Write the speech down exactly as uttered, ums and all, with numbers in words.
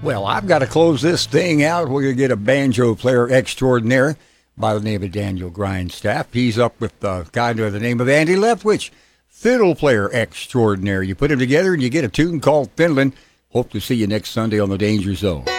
Well, I've got to close this thing out. We're going to get a banjo player extraordinaire by the name of Daniel Grindstaff. He's up with a guy by the name of Andy Leftwich, fiddle player extraordinaire. You put them together and you get a tune called Finland. Hope to see you next Sunday on the Danger Zone.